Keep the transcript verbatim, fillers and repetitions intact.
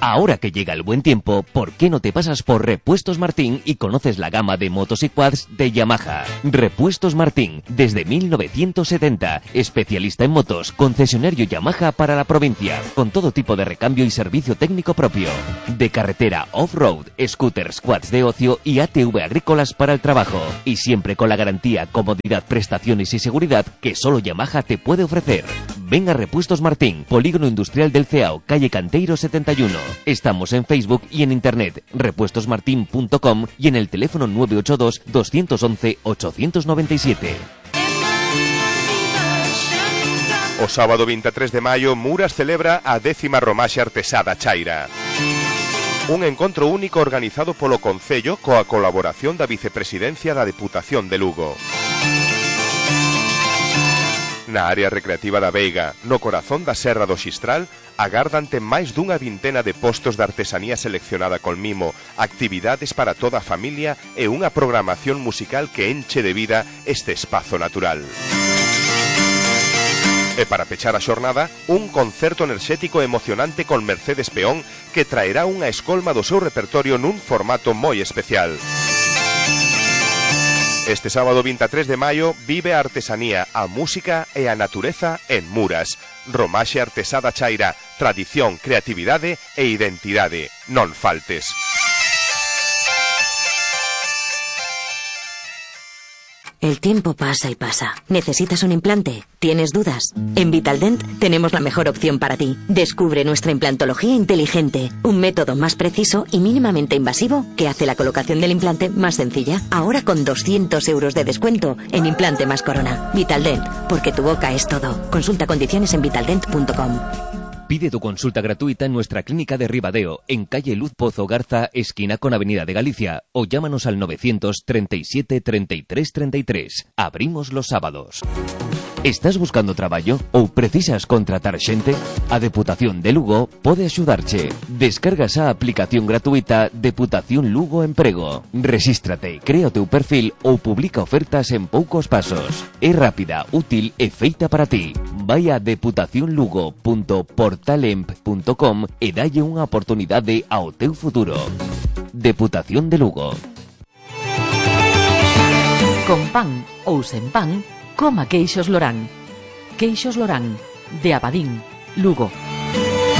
Ahora que llega el buen tiempo, ¿por qué no te pasas por Repuestos Martín y conoces la gama de motos y quads de Yamaha? Repuestos Martín, desde mil novecientos setenta, especialista en motos, concesionario Yamaha para la provincia, con todo tipo de recambio y servicio técnico propio. De carretera off-road, scooters, quads de ocio y A T V agrícolas para el trabajo. Y siempre con la garantía, comodidad, prestaciones y seguridad que solo Yamaha te puede ofrecer. Ven a Repuestos Martín, Polígono Industrial del Ceao, calle Canteiro setenta y uno. Estamos en Facebook y en internet, repuestos martin punto com y en el teléfono nueve ocho dos, dos once, ocho nueve siete. O sábado veintitrés de maio, Muras celebra a décima Romaxe Artesá da Chaira. Un encontro único organizado polo Concello coa colaboración da Vicepresidencia da Deputación de Lugo. Na área recreativa da Veiga, no corazón da Serra do Xistral, agárdante máis dunha vintena de postos de artesanía seleccionada con mimo, actividades para toda a familia e unha programación musical que enche de vida este espazo natural. E para pechar a xornada, un concerto enerxético e emocionante con Mercedes Peón que traerá unha escolma do seu repertorio nun formato moi especial. Este sábado veintitrés de maio vive a artesanía, a música e a natureza en Muras. Romaxe Artesá da Chaira, tradición, creatividade e identidade. Non faltes. El tiempo pasa y pasa. ¿Necesitas un implante? ¿Tienes dudas? En Vitaldent tenemos la mejor opción para ti. Descubre nuestra implantología inteligente, un método más preciso y mínimamente invasivo que hace la colocación del implante más sencilla. Ahora con doscientos euros de descuento en implante más corona. Vitaldent, porque tu boca es todo. Consulta condiciones en vitaldent punto com. Pide tu consulta gratuita en nuestra clínica de Ribadeo, en calle Luz Pozo Garza, esquina con Avenida de Galicia, o llámanos al novecientos treinta y siete, treinta y tres, treinta y tres. Abrimos los sábados. Estás buscando traballo ou precisas contratar xente? A Deputación de Lugo pode axudarche. Descargas a aplicación gratuita Deputación Lugo Emprego. Rexístrate, crea o teu perfil ou publica ofertas en poucos pasos. É rápida, útil e feita para ti. Vai a deputación lugo punto portalemp punto com e dalle unha oportunidade ao teu futuro. Deputación de Lugo. Con pan ou sen pan, coma queixos Lorán. Queixos Lorán, de Abadín, Lugo.